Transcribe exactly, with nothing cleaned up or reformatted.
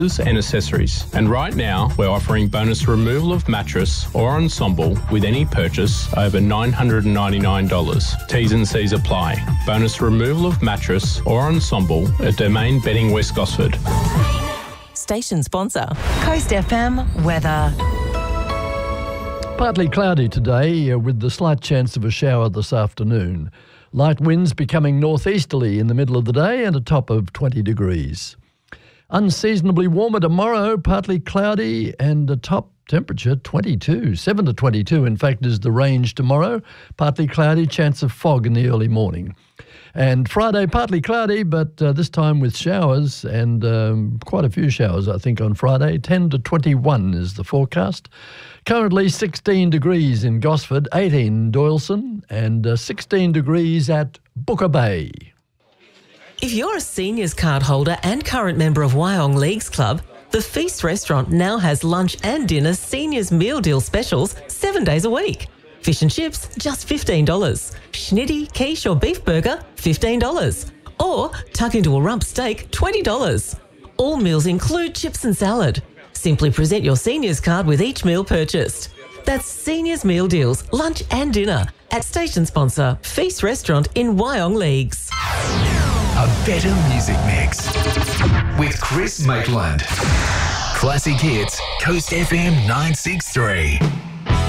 and accessories. And right now, we're offering bonus removal of mattress or ensemble with any purchase over nine hundred ninety-nine dollars. T's and C's apply. Bonus removal of mattress or ensemble at Domain Bedding West Gosford. Station sponsor, Coast F M weather. Partly cloudy today uh, with the slight chance of a shower this afternoon. Light winds becoming northeasterly in the middle of the day and a top of twenty degrees. Unseasonably warmer tomorrow, partly cloudy and a top temperature twenty-two. seven to twenty-two, in fact, is the range tomorrow. Partly cloudy, chance of fog in the early morning. And Friday, partly cloudy, but uh, this time with showers and um, quite a few showers, I think, on Friday. ten to twenty-one is the forecast. Currently sixteen degrees in Gosford, eighteen in Doyleson, and uh, sixteen degrees at Booker Bay. If you're a seniors card holder and current member of Wyong Leagues Club, the Feast Restaurant now has lunch and dinner seniors meal deal specials seven days a week. Fish and chips, just fifteen dollars. Schnitty, quiche or beef burger, fifteen dollars. Or tuck into a rump steak, twenty dollars. All meals include chips and salad. Simply present your seniors card with each meal purchased. That's seniors meal deals, lunch and dinner at station sponsor Feast Restaurant in Wyong Leagues. A better music mix with Chris Maitland. Classic hits, Coast F M nine six three.